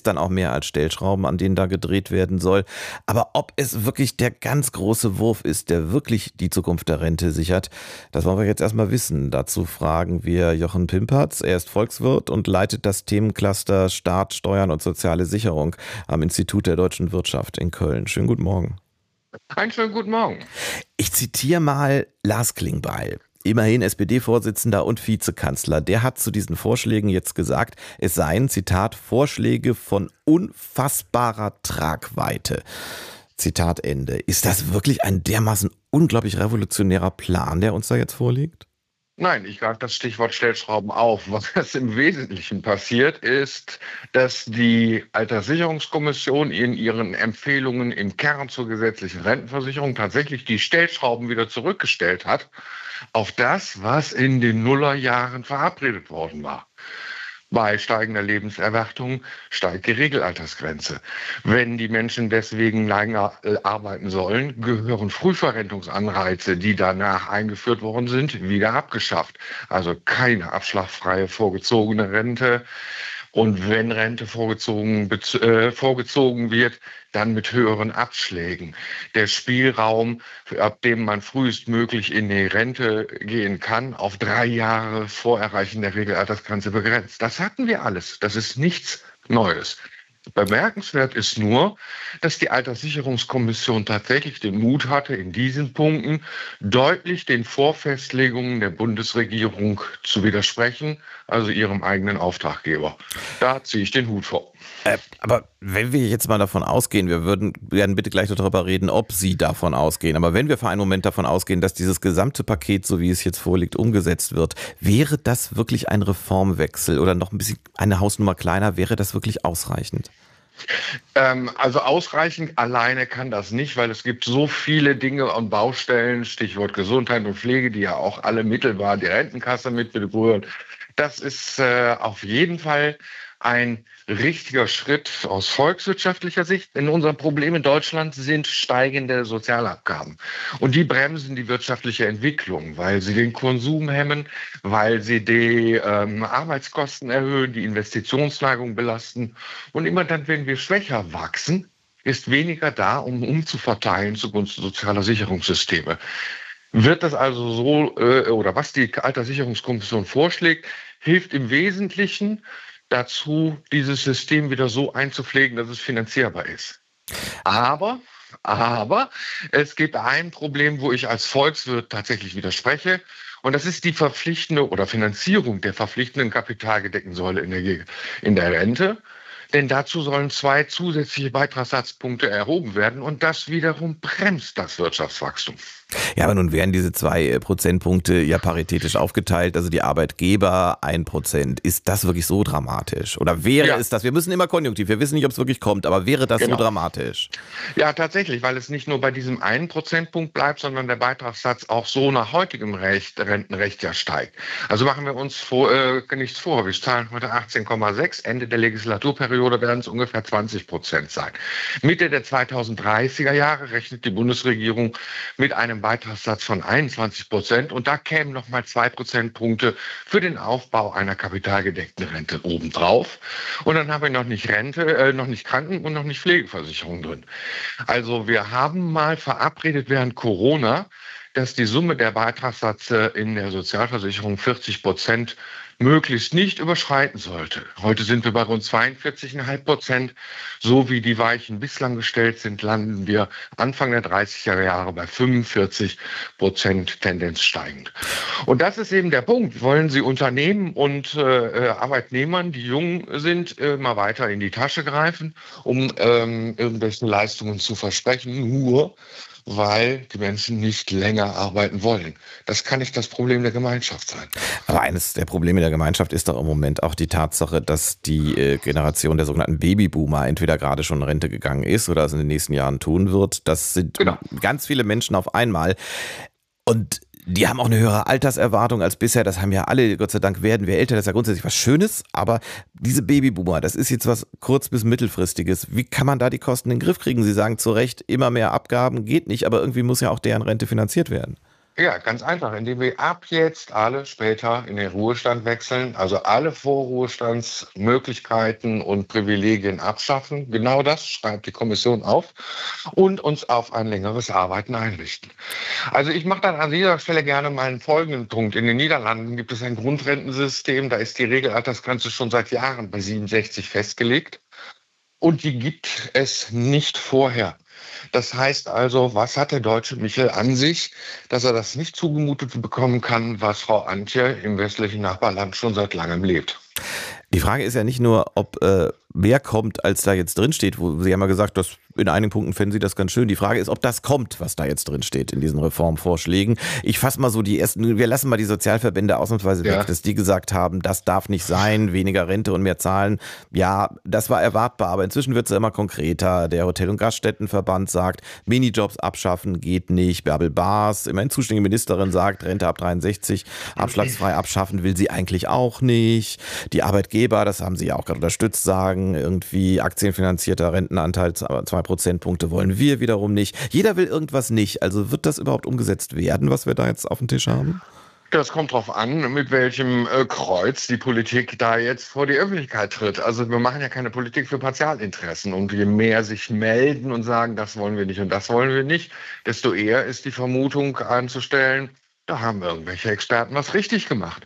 dann auch mehr als Stellschrauben, an denen da gedreht werden soll. Aber ob es wirklich der ganz große Wurf ist, der wirklich die Zukunft der Rente sichert, das wollen wir jetzt erstmal wissen. Dazu fragen wir Jochen Pimpertz. Er ist Volkswirt und leitet das Themencluster Staat, Steuern und soziale Sicherung am Institut der deutschen Wirtschaft in Köln. Schönen guten Morgen. Einen schönen guten Morgen. Ich zitiere mal Lars Klingbeil. Immerhin SPD-Vorsitzender und Vizekanzler, der hat zu diesen Vorschlägen jetzt gesagt, es seien, Zitat, Vorschläge von unfassbarer Tragweite. Zitat Ende. Ist das wirklich ein dermaßen unglaublich revolutionärer Plan, der uns da jetzt vorliegt? Nein, ich greife das Stichwort Stellschrauben auf. Was im Wesentlichen passiert, ist, dass die Alterssicherungskommission in ihren Empfehlungen im Kern zur gesetzlichen Rentenversicherung tatsächlich die Stellschrauben wieder zurückgestellt hat auf das, was in den Nullerjahren verabredet worden war. Bei steigender Lebenserwartung steigt die Regelaltersgrenze. Wenn die Menschen deswegen länger arbeiten sollen, gehören Frühverrentungsanreize, die danach eingeführt worden sind, wieder abgeschafft. Also keine abschlagfreie vorgezogene Rente. Und wenn Rente vorgezogen wird, dann mit höheren Abschlägen. Der Spielraum, ab dem man frühestmöglich in die Rente gehen kann, auf 3 Jahre vor Erreichen der Regelaltersgrenze begrenzt. Das hatten wir alles. Das ist nichts Neues. Bemerkenswert ist nur, dass die Alterssicherungskommission tatsächlich den Mut hatte, in diesen Punkten deutlich den Vorfestlegungen der Bundesregierung zu widersprechen, also ihrem eigenen Auftraggeber. Da ziehe ich den Hut vor. Aber wenn wir jetzt mal davon ausgehen, werden bitte gleich darüber reden, ob Sie davon ausgehen, aber wenn wir für einen Moment davon ausgehen, dass dieses gesamte Paket, so wie es jetzt vorliegt, umgesetzt wird, wäre das wirklich ein Reformwechsel oder noch ein bisschen eine Hausnummer kleiner, wäre das wirklich ausreichend? Also ausreichend alleine kann das nicht, weil es gibt so viele Dinge und Baustellen, Stichwort Gesundheit und Pflege, die ja auch alle mittelbar die Rentenkasse mit berühren. Das ist auf jeden Fall ein richtiger Schritt aus volkswirtschaftlicher Sicht. Denn unser Problem in Deutschland sind steigende Sozialabgaben. Und die bremsen die wirtschaftliche Entwicklung, weil sie den Konsum hemmen, weil sie die Arbeitskosten erhöhen, die Investitionsneigung belasten. Und immer dann, wenn wir schwächer wachsen, ist weniger da, um umzuverteilen zugunsten sozialer Sicherungssysteme. Wird das also so, oder was die Alterssicherungskommission vorschlägt, hilft im Wesentlichen dazu, dieses System wieder so einzupflegen, dass es finanzierbar ist. Aber es gibt ein Problem, wo ich als Volkswirt tatsächlich widerspreche. Und das ist die verpflichtende oder Finanzierung der verpflichtenden kapitalgedeckten Säule in der Rente. Denn dazu sollen 2 zusätzliche Beitragssatzpunkte erhoben werden und das wiederum bremst das Wirtschaftswachstum. Ja, aber nun wären diese 2 Prozentpunkte ja paritätisch aufgeteilt, also die Arbeitgeber 1%. Ist das wirklich so dramatisch? Oder wäre es das? Wir müssen immer konjunktiv, wir wissen nicht, ob es wirklich kommt, aber wäre das so dramatisch? Ja, tatsächlich, weil es nicht nur bei diesem 1 Prozentpunkt bleibt, sondern der Beitragssatz auch so nach heutigem Rentenrecht ja steigt. Also machen wir uns nichts vor, wir zahlen heute 18,6, Ende der Legislaturperiode werden es ungefähr 20% sein. Mitte der 2030er Jahre rechnet die Bundesregierung mit einem Beitragssatz von 21% und da kämen nochmal 2 Prozentpunkte für den Aufbau einer kapitalgedeckten Rente obendrauf. Und dann haben wir noch nicht Kranken- und noch nicht Pflegeversicherung drin. Also wir haben mal verabredet während Corona, dass die Summe der Beitragssätze in der Sozialversicherung 40% möglichst nicht überschreiten sollte. Heute sind wir bei rund 42,5%. So wie die Weichen bislang gestellt sind, landen wir Anfang der 30er Jahre bei 45%, Tendenz steigend. Und das ist eben der Punkt. Wollen Sie Unternehmen und Arbeitnehmern, die jung sind, mal weiter in die Tasche greifen, um irgendwelche Leistungen zu versprechen, nur weil die Menschen nicht länger arbeiten wollen. Das kann nicht das Problem der Gemeinschaft sein. Aber eines der Probleme der Gemeinschaft ist doch im Moment auch die Tatsache, dass die Generation der sogenannten Babyboomer entweder gerade schon in Rente gegangen ist oder es in den nächsten Jahren tun wird. Das sind ganz viele Menschen auf einmal. Und die haben auch eine höhere Alterserwartung als bisher. Das haben ja alle, Gott sei Dank werden wir älter. Das ist ja grundsätzlich was Schönes. Aber diese Babyboomer, das ist jetzt was kurz- bis mittelfristiges. Wie kann man da die Kosten in den Griff kriegen? Sie sagen zu Recht, immer mehr Abgaben geht nicht. Aber irgendwie muss ja auch deren Rente finanziert werden. Ja, ganz einfach, indem wir ab jetzt alle später in den Ruhestand wechseln, also alle Vorruhestandsmöglichkeiten und Privilegien abschaffen. Genau das schreibt die Kommission auf und uns auf ein längeres Arbeiten einrichten. Also ich mache dann an dieser Stelle gerne mal einen folgenden Punkt. In den Niederlanden gibt es ein Grundrentensystem, da ist die Regelaltersgrenze schon seit Jahren bei 67 festgelegt. Und die gibt es nicht vorher. Das heißt also, was hat der deutsche Michel an sich, dass er das nicht zugemutet bekommen kann, was Frau Antje im westlichen Nachbarland schon seit langem lebt? Die Frage ist ja nicht nur, ob mehr kommt, als da jetzt drin steht. Sie haben ja gesagt, dass in einigen Punkten finden Sie das ganz schön. Die Frage ist, ob das kommt, was da jetzt drin steht in diesen Reformvorschlägen. Ich fasse mal so die ersten, wir lassen mal die Sozialverbände ausnahmsweise weg, dass die gesagt haben, das darf nicht sein, weniger Rente und mehr Zahlen. Ja, das war erwartbar, aber inzwischen wird es ja immer konkreter. Der Hotel- und Gaststättenverband sagt, Minijobs abschaffen geht nicht. Bärbel Baas, immerhin zuständige Ministerin, sagt, Rente ab 63 abschlagsfrei abschaffen will sie eigentlich auch nicht. Die Arbeitgeber, das haben Sie ja auch gerade unterstützt, sagen, irgendwie aktienfinanzierter Rentenanteil 2 Prozentpunkte wollen wir wiederum nicht. Jeder will irgendwas nicht. Also wird das überhaupt umgesetzt werden, was wir da jetzt auf dem Tisch haben? Das kommt drauf an, mit welchem Kreuz die Politik da jetzt vor die Öffentlichkeit tritt. Also wir machen ja keine Politik für Parzialinteressen. Und je mehr sich melden und sagen, das wollen wir nicht und das wollen wir nicht, desto eher ist die Vermutung anzustellen, da haben irgendwelche Experten was richtig gemacht.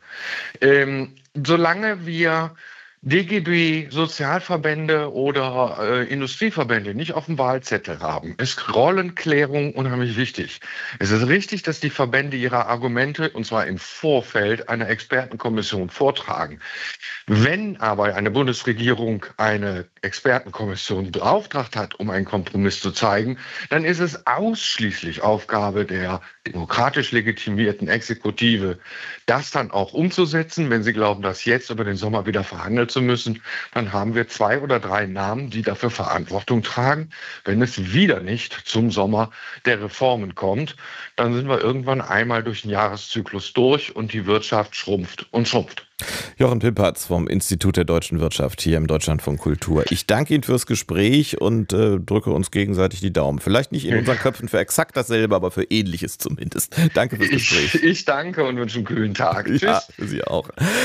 Solange wir DGB, Sozialverbände oder Industrieverbände nicht auf dem Wahlzettel haben, ist Rollenklärung unheimlich wichtig. Es ist richtig, dass die Verbände ihre Argumente, und zwar im Vorfeld einer Expertenkommission, vortragen. Wenn aber eine Bundesregierung eine Expertenkommission beauftragt hat, um einen Kompromiss zu zeigen, dann ist es ausschließlich Aufgabe der demokratisch legitimierten Exekutive, das dann auch umzusetzen. Wenn sie glauben, dass jetzt über den Sommer wieder verhandelt zu müssen, dann haben wir 2 oder 3 Namen, die dafür Verantwortung tragen. Wenn es wieder nicht zum Sommer der Reformen kommt, dann sind wir irgendwann einmal durch den Jahreszyklus durch und die Wirtschaft schrumpft und schrumpft. Jochen Pimpertz vom Institut der Deutschen Wirtschaft hier im Deutschlandfunk Kultur. Ich danke Ihnen fürs Gespräch und drücke uns gegenseitig die Daumen. Vielleicht nicht in unseren Köpfen für exakt dasselbe, aber für Ähnliches zumindest. Danke fürs Gespräch. Ich danke und wünsche einen kühlen Tag. Ja, Tschüss. Sie auch.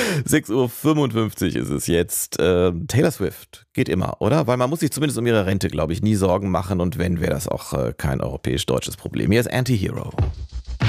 6:55 Uhr ist es jetzt. Taylor Swift geht immer, oder? Weil man muss sich zumindest um ihre Rente, glaube ich, nie Sorgen machen. Und wenn, wäre das auch kein europäisch-deutsches Problem. Hier ist Anti-Hero.